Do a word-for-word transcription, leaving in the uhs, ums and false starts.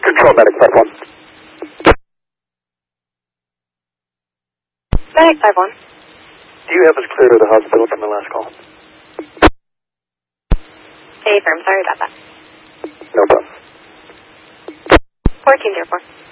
Control medic five one. Medic five one. Do you have us clear to the hospital from the last call? Hey, firm. Sorry about that. No problem. fourteen zero four.